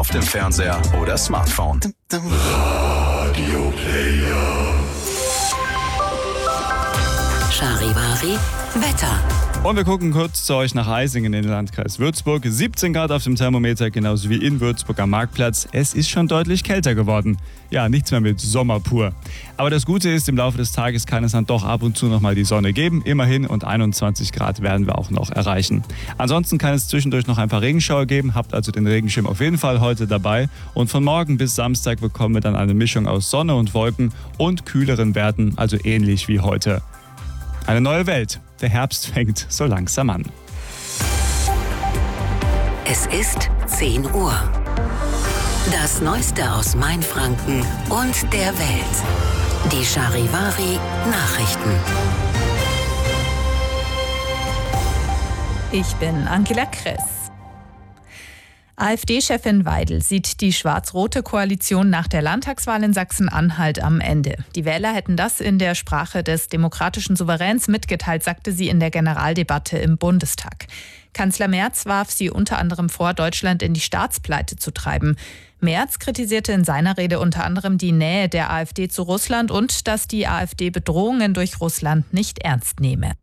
auf dem Fernseher oder Smartphone. Radio Player. Charivari Wetter. Und wir gucken kurz zu euch nach Eisingen in den Landkreis Würzburg. 17 Grad auf dem Thermometer, genauso wie in Würzburg am Marktplatz. Es ist schon deutlich kälter geworden. Ja, nichts mehr mit Sommer pur. Aber das Gute ist, im Laufe des Tages kann es dann doch ab und zu nochmal die Sonne geben. Immerhin, und 21 Grad werden wir auch noch erreichen. Ansonsten kann es zwischendurch noch ein paar Regenschauer geben. Habt also den Regenschirm auf jeden Fall heute dabei. Und von morgen bis Samstag bekommen wir dann eine Mischung aus Sonne und Wolken und kühleren Werten, also ähnlich wie heute. Eine neue Welt. Der Herbst fängt so langsam an. Es ist 10 Uhr. Das Neueste aus Mainfranken und der Welt. Die Charivari Nachrichten. Ich bin Angela Kress. AfD-Chefin Weidel sieht die schwarz-rote Koalition nach der Landtagswahl in Sachsen-Anhalt am Ende. Die Wähler hätten das in der Sprache des demokratischen Souveräns mitgeteilt, sagte sie in der Generaldebatte im Bundestag. Kanzler Merz warf sie unter anderem vor, Deutschland in die Staatspleite zu treiben. Merz kritisierte in seiner Rede unter anderem die Nähe der AfD zu Russland und dass die AfD Bedrohungen durch Russland nicht ernst nehme.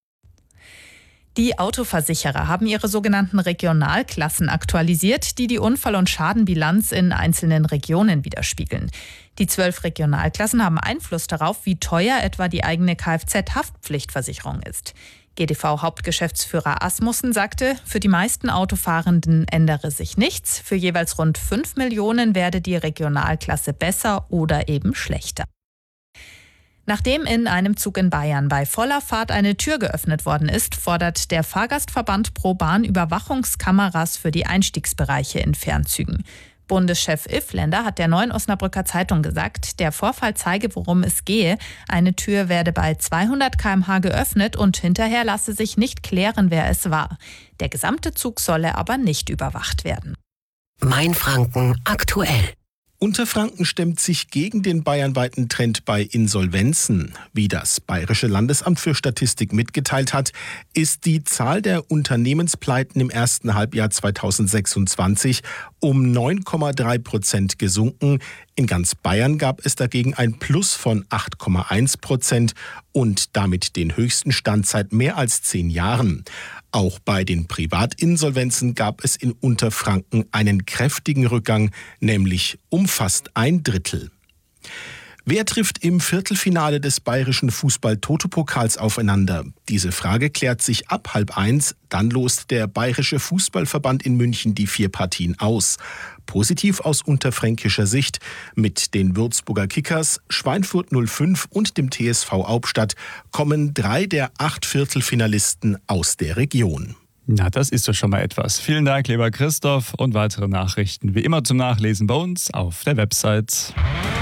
Die Autoversicherer haben ihre sogenannten Regionalklassen aktualisiert, die die Unfall- und Schadenbilanz in einzelnen Regionen widerspiegeln. Die 12 Regionalklassen haben Einfluss darauf, wie teuer etwa die eigene Kfz-Haftpflichtversicherung ist. GDV-Hauptgeschäftsführer Asmussen sagte, für die meisten Autofahrenden ändere sich nichts. Für jeweils rund 5 Millionen werde die Regionalklasse besser oder eben schlechter. Nachdem in einem Zug in Bayern bei voller Fahrt eine Tür geöffnet worden ist, fordert der Fahrgastverband ProBahn Überwachungskameras für die Einstiegsbereiche in Fernzügen. Bundeschef Iffländer hat der Neuen Osnabrücker Zeitung gesagt, der Vorfall zeige, worum es gehe. Eine Tür werde bei 200 km/h geöffnet und hinterher lasse sich nicht klären, wer es war. Der gesamte Zug solle aber nicht überwacht werden. Mainfranken aktuell. Unterfranken stemmt sich gegen den bayernweiten Trend bei Insolvenzen. Wie das Bayerische Landesamt für Statistik mitgeteilt hat, ist die Zahl der Unternehmenspleiten im ersten Halbjahr 2026 um 9,3% gesunken. In ganz Bayern gab es dagegen ein Plus von 8,1% und damit den höchsten Stand seit mehr als 10 Jahren. Auch bei den Privatinsolvenzen gab es in Unterfranken einen kräftigen Rückgang, nämlich um fast 1/3. Wer trifft im Viertelfinale des bayerischen Fußball-Toto-Pokals aufeinander? Diese Frage klärt sich ab 12:30. Dann lost der Bayerische Fußballverband in München die 4 Partien aus. Positiv aus unterfränkischer Sicht: mit den Würzburger Kickers, Schweinfurt 05 und dem TSV Hauptstadt kommen 3 der 8 Viertelfinalisten aus der Region. Na, das ist doch schon mal etwas. Vielen Dank, lieber Christoph. Und weitere Nachrichten wie immer zum Nachlesen bei uns auf der Website.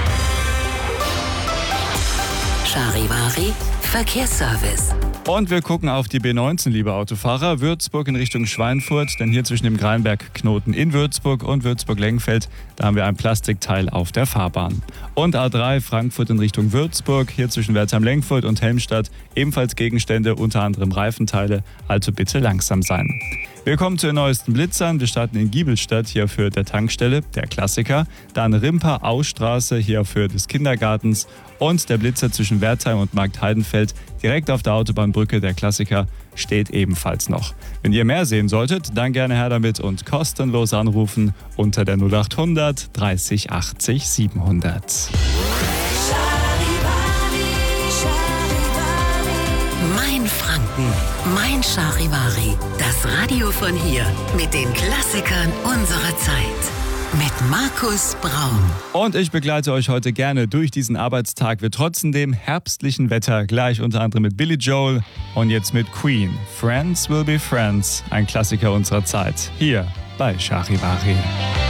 Charivari Verkehrsservice. Und wir gucken auf die B19, liebe Autofahrer. Würzburg in Richtung Schweinfurt, denn hier zwischen dem Greinberg-Knoten in Würzburg und Würzburg-Lengfeld, da haben wir ein Plastikteil auf der Fahrbahn. Und A3 Frankfurt in Richtung Würzburg, hier zwischen Wertheim-Lengfurt und Helmstadt, ebenfalls Gegenstände, unter anderem Reifenteile, also bitte langsam sein. Wir kommen zu den neuesten Blitzern. Wir starten in Giebelstadt, hier für der Tankstelle, der Klassiker. Dann Rimper-Austraße, hier für des Kindergartens. Und der Blitzer zwischen Wertheim und Marktheidenfeld, direkt auf der Autobahnbrücke, der Klassiker, steht ebenfalls noch. Wenn ihr mehr sehen solltet, dann gerne her damit und kostenlos anrufen unter der 0800 30 80 700. Mainfranken, mein Charivari. Das Radio von hier mit den Klassikern unserer Zeit. Mit Markus Braun. Und ich begleite euch heute gerne durch diesen Arbeitstag. Wir trotzen dem herbstlichen Wetter, gleich unter anderem mit Billy Joel und jetzt mit Queen. Friends will be friends, ein Klassiker unserer Zeit. Hier bei Charivari.